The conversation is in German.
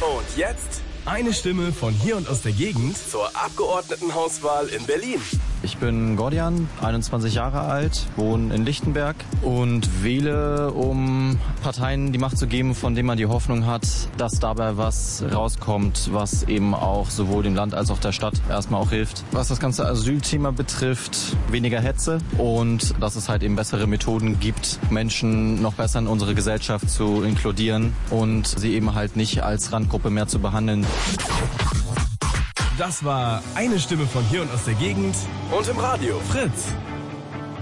Und jetzt eine Stimme von hier und aus der Gegend zur Abgeordnetenhauswahl in Berlin. Ich bin Gordian, 21 Jahre alt, wohne in Lichtenberg und wähle, um Parteien die Macht zu geben, von denen man die Hoffnung hat, dass dabei was rauskommt, was eben auch sowohl dem Land als auch der Stadt erstmal auch hilft. Was das ganze Asylthema betrifft, weniger Hetze und dass es halt eben bessere Methoden gibt, Menschen noch besser in unsere Gesellschaft zu inkludieren und sie eben halt nicht als Randgruppe mehr zu behandeln. Das war eine Stimme von hier und aus der Gegend Und im Radio Fritz.